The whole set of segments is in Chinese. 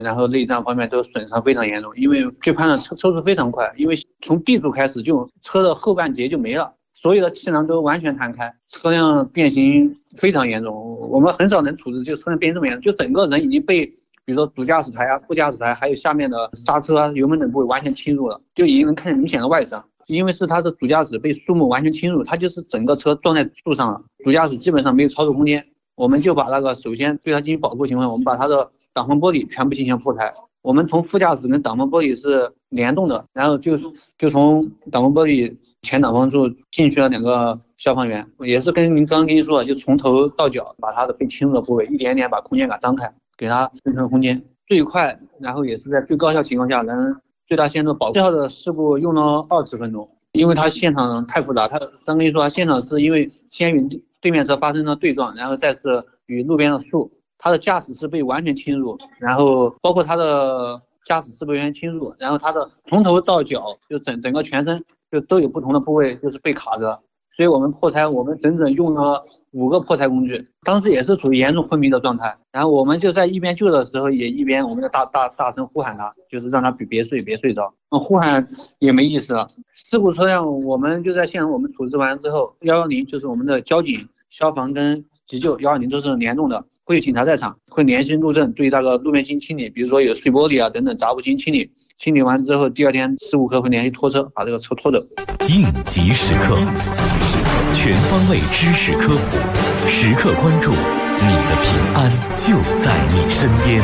然后内脏方面都损伤非常严重。因为据判断车速非常快，因为从 B 柱开始就车的后半截就没了，所有的气囊都完全弹开，车辆变形非常严重。我们很少能处置就车辆变形这么严重，就整个人已经被比如说主驾驶台啊、副驾驶台还有下面的刹车啊、油门等部位完全侵入了，就已经能看见明显的外伤。因为是他的主驾驶被树木完全侵入，他就是整个车撞在树上了，主驾驶基本上没有操作空间。我们就把那个首先对他进行保护情况，我们把他的挡风玻璃全部进行破开。我们从副驾驶跟挡风玻璃是联动的，然后就从挡风玻璃前挡风处进去了2个消防员，也是跟您刚刚跟您说的，就从头到脚把他的被侵入的部位一点点把空间给张开，给他生成空间，最快，然后也是在最高效情况下能最大限度保护。最后的事故用了20分钟，因为他现场太复杂，他刚跟你说他现场是因为先与对面车发生了对撞，然后再是与路边的树，他的驾驶是被完全侵入，然后包括他的驾驶是被完全侵入，然后他的从头到脚就整个全身就都有不同的部位就是被卡着，所以我们破拆我们整整用了5个破拆工具，当时也是处于严重昏迷的状态，然后我们就在一边救的时候也一边我们就大声呼喊他，就是让他别睡着，呼喊也没意思了。事故车辆我们就在现场我们处置完之后，110就是我们的交警、消防跟急救120都是联动的，会有警察在场，会联系路政对那个路面进行清理，比如说有碎玻璃啊等等杂物进行清理，清理完之后第2天事故科会联系拖车把这个车拖走。 应急时刻，全方位知识科普，时刻关注，你的平安就在你身边。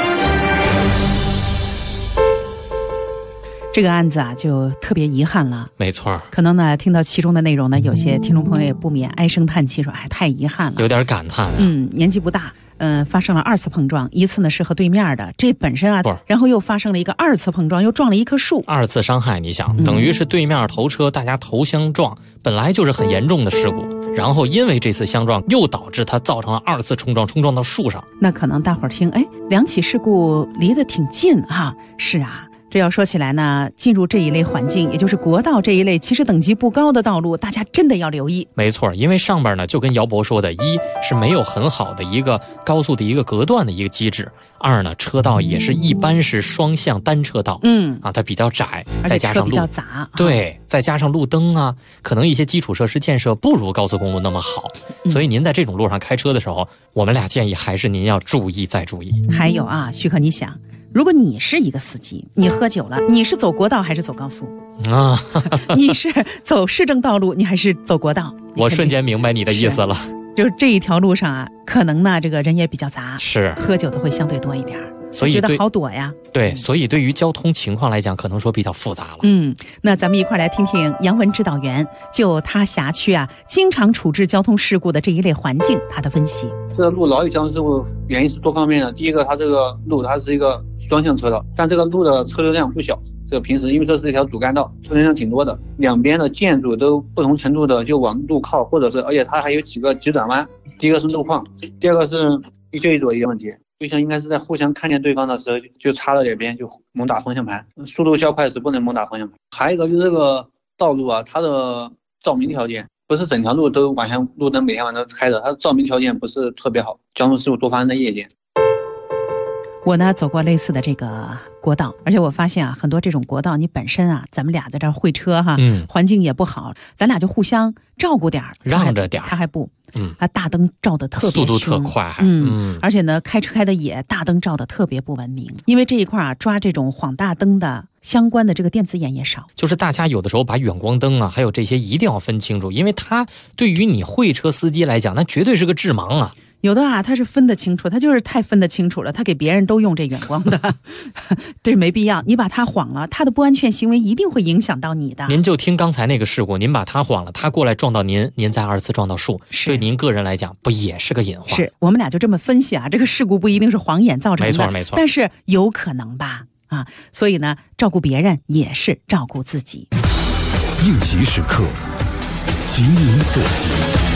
这个案子啊，就特别遗憾了。 没错， 可能呢，听到其中的内容呢，有些听众朋友也不免唉声叹气，说：“哎，太遗憾了。” 有点感叹啊。 年纪不大，发生了2次碰撞，一次呢是和对面的，这本身啊，然后又发生了一个2次碰撞，又撞了一棵树 ，2次伤害。你想，等于是对面头车大家头相撞，本来就是很严重的事故。然后因为这次相撞，又导致它造成了2次冲撞到树上。 那可能大伙儿听，哎，2起事故离得挺近哈。是啊。这要说起来呢，进入这一类环境，也就是国道这一类其实等级不高的道路，大家真的要留意。 没错，因为上边呢就跟姚博说的，一是没有很好的一个高速的一个隔断的一个机制，2呢车道也是一般是双向单车道，它比较窄，再加上路比较杂， 对，再加上路灯啊，可能一些基础设施建设不如高速公路那么好，所以您在这种路上开车的时候，我们俩建议还是您要注意再注意。 还有啊，徐克，你想，如果你是一个司机，你喝酒了，你是走国道还是走高速啊？ 你是走市政道路，你还是走国道？ 我瞬间明白你的意思了。 就是这一条路上啊，可能呢这个人也比较杂， 是喝酒的会相对多一点， 所以觉得好躲呀。 对，所以对于交通情况来讲，可能说比较复杂了。 那咱们一块来听听杨文指导员就他辖区啊经常处置交通事故的这一类环境他的分析。 这个路老有交通事故原因是多方面的。第一个，它这个路它是一个双向车道，但这个路的车流量不小。这个平时因为这是一条主干道，车流量挺多的，两边的建筑都不同程度的就往路靠，或者是而且它还有几个急转弯。第一个是路况，第二个是一对一左一个问题。对象应该是在互相看见对方的时候就擦了点边就猛打方向盘，速度较快是不能猛打方向盘。还有一个就是这个道路啊，它的照明条件不是整条路都晚上路灯每天晚上都开的，它的照明条件不是特别好，交通事故多发生在夜间。 我呢走过类似的这个国道，而且我发现啊，很多这种国道你本身啊，咱们俩在这儿会车哈，环境也不好，咱俩就互相照顾点， 让着点， 他还不，大灯照得特别速度特快， 而且呢，开车开的也大灯照得特别不文明，因为这一块啊，抓这种晃大灯的相关的这个电子眼也少。 就是大家有的时候把远光灯啊，还有这些一定要分清楚，因为它对于你会车司机来讲，那绝对是个致盲啊。 有的啊，他是分得清楚，他就是太分得清楚了，他给别人都用这远光的，这没必要。你把他晃了，他的不安全行为一定会影响到你的。 您就听刚才那个事故，您把他晃了，他过来撞到您，您再2次撞到树，对您个人来讲，不也是个隐患？ 是我们俩就这么分析啊，这个事故不一定是晃眼造成的， 没错没错， 但是有可能吧？啊，所以呢，照顾别人也是照顾自己。 应急时刻，急民所急。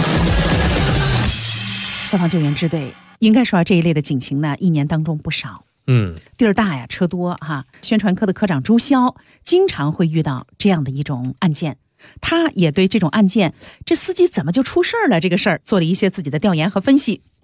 消防救援支队应该说这一类的警情呢，一年当中不少。地儿大呀，车多哈。宣传科的科长朱潇经常会遇到这样的一种案件，他也对这种案件，这司机怎么就出事了这个事儿做了一些自己的调研和分析。